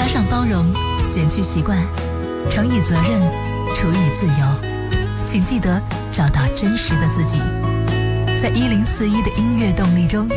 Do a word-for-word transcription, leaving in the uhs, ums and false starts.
加上包容，减去习惯，乘以责任，除以自由。请记得找到真实的自己，在一零四一的音乐动力中